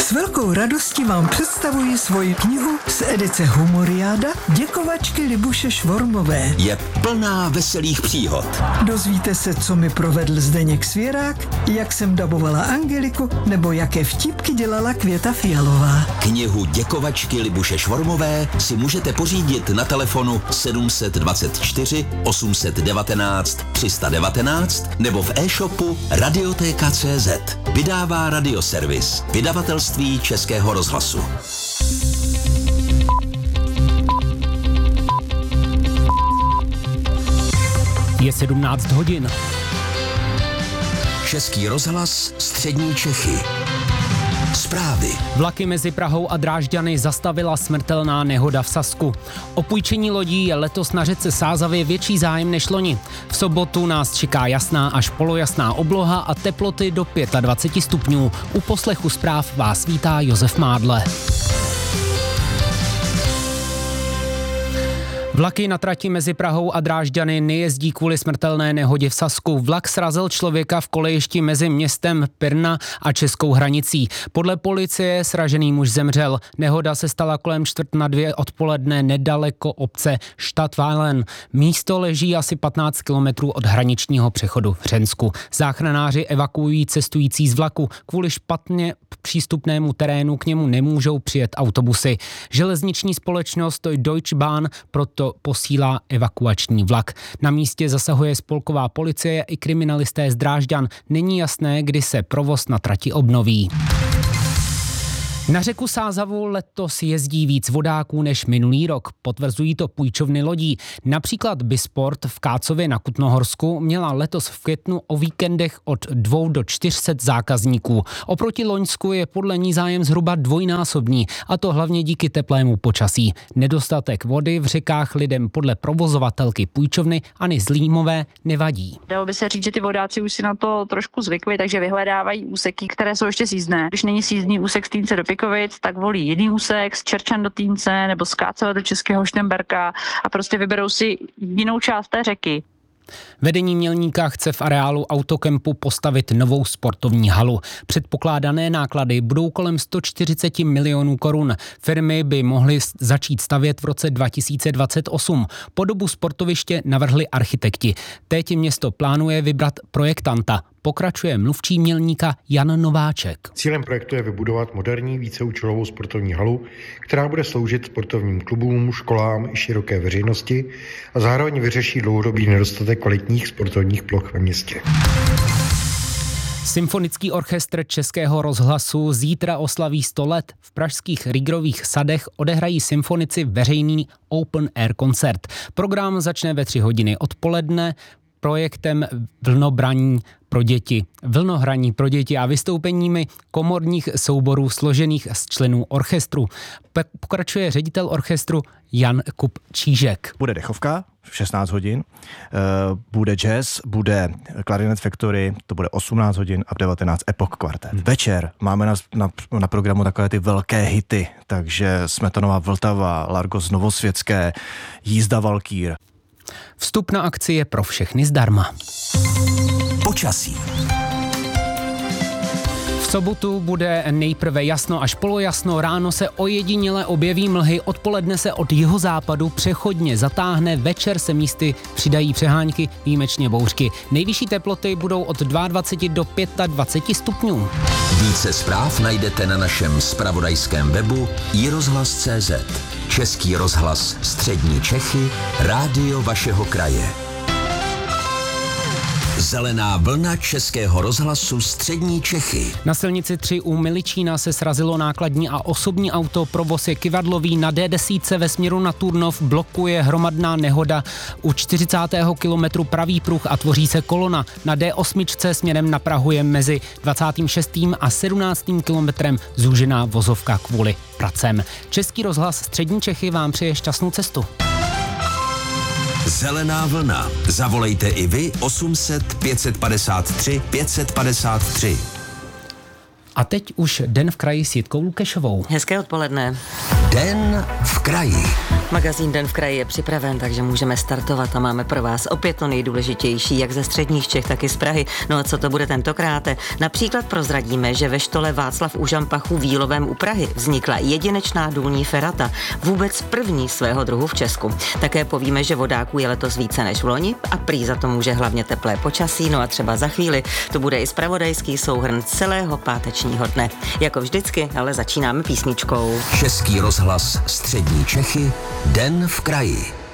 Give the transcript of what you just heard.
S velkou radostí vám představuji svoji knihu z edice Humoriáda Děkovačky Libuše Švormové. Je plná veselých příhod. Dozvíte se, co mi provedl Zdeněk Svěrák, jak jsem dabovala Angeliku, nebo jaké vtipky dělala Květa Fialová. Knihu Děkovačky Libuše Švormové si můžete pořídit na telefonu 724 819 319 nebo v e-shopu Radioteka.cz. Vydává Radioservis, vydavatelství Českého rozhlasu. Je 17 hodin. Český rozhlas, střední Čechy. Zprávy. Vlaky mezi Prahou a Drážďany zastavila smrtelná nehoda v Sasku. O půjčení lodí je letos na řece Sázavě větší zájem než loni. V sobotu nás čeká jasná až polojasná obloha a teploty do 25 stupňů. U poslechu zpráv vás vítá Josef Mádle. Vlaky na trati mezi Prahou a Drážďany nejezdí kvůli smrtelné nehodě v Sasku. Vlak srazil člověka v kolejišti mezi městem Pirna a českou hranicí. Podle policie sražený muž zemřel. Nehoda se stala kolem 1:45 odpoledne nedaleko obce Stadtweilen. Místo leží asi 15 kilometrů od hraničního přechodu v Hřensku. Záchranáři evakuují cestující z vlaku. Kvůli špatně přístupnému terénu k němu nemůžou přijet autobusy. Železniční společnost Deutsche Bahn proto posílá evakuační vlak. Na místě zasahuje spolková policie i kriminalisté z Drážďan. Není jasné, kdy se provoz na trati obnoví. Na řeku Sázavu letos jezdí víc vodáků než minulý rok. Potvrzují to půjčovny lodí. Například Bisport v Kácově na Kutnohorsku měla letos v květnu o víkendech od 200 do 400 zákazníků. Oproti loňsku je podle ní zájem zhruba dvojnásobný, a to hlavně díky teplému počasí. Nedostatek vody v řekách lidem podle provozovatelky půjčovny Anny Zlímové nevadí. Dalo by se říct, že ty vodáci už si na to trošku zvykli, takže vyhledávají úseky, které jsou ještě sízdné. Když není sízdný úsek z Týnce do Pikovic, tak volí jiný úsek z Čerčan do Týnce nebo z Kácova do Českého Štemberka a prostě vyberou si jinou část té řeky. Vedení Mělníka chce v areálu autokempu postavit novou sportovní halu. Předpokládané náklady budou kolem 140 milionů korun. Firmy by mohly začít stavět v roce 2028. Podobu sportoviště navrhli architekti. Teď město plánuje vybrat projektanta. Pokračuje mluvčí Mělníka Jan Nováček. Cílem projektu je vybudovat moderní víceúčelovou sportovní halu, která bude sloužit sportovním klubům, školám i široké veřejnosti a zároveň vyřeší dlouhodobý nedostatek kvalitních sportovních ploch ve městě. Symfonický orchestr Českého rozhlasu zítra oslaví 100 let. V pražských Rigrových sadech odehrají symfonici veřejný open air koncert. Program začne ve 3 hodiny odpoledne projektem Vlnohraní pro děti a vystoupeními komorních souborů složených z členů orchestru. Pokračuje ředitel orchestru Jan Kupčížek. Bude dechovka v 16 hodin, bude jazz, bude Clarinet Factory, to bude 18 hodin a v 19 Epoch kvartet. Večer máme na programu takové ty velké hity, takže Smetanova Vltava, Largos Novosvětské, Jízda Valkýr. Vstup na akci je pro všechny zdarma. Počasí. V sobotu bude nejprve jasno až polojasno, ráno se ojediněle objeví mlhy, odpoledne se od jihozápadu přechodně zatáhne, večer se místy přidají přehánky, výjimečně bouřky. Nejvyšší teploty budou od 22 do 25 stupňů. Více zpráv najdete na našem zpravodajském webu iRozhlas.cz. Český rozhlas střední Čechy, rádio vašeho kraje. Zelená vlna Českého rozhlasu střední Čechy. Na silnici 3 u Miličína se srazilo nákladní a osobní auto, provoz je kyvadlový, na D10 ve směru na Turnov blokuje hromadná nehoda u 40. kilometru pravý pruh a tvoří se kolona. Na D8 směrem na Prahu je mezi 26. a 17. kilometrem zúžená vozovka kvůli pracem. Český rozhlas střední Čechy vám přeje šťastnou cestu. Zelená vlna. Zavolejte i vy 800 553 553. A teď už Den v kraji s Jitkou Lukešovou. Hezké odpoledne. Den v kraji. Magazín Den v kraji je připraven, takže můžeme startovat a máme pro vás opět to nejdůležitější, jak ze středních Čech, tak i z Prahy. No a co to bude tentokrát? Například prozradíme, že ve štole Václav u Žampachu v Jílovém u Prahy vznikla jedinečná důlní ferata, vůbec první svého druhu v Česku. Také povíme, že vodáků je letos více než v loni a prý za to může hlavně teplé počasí, no a třeba za chvíli to bude i zpravodajský souhrn celého pátečního dne. Jako vždycky, ale začínáme písničkou. Český rozhlas Střední Čechy, Den v kraji.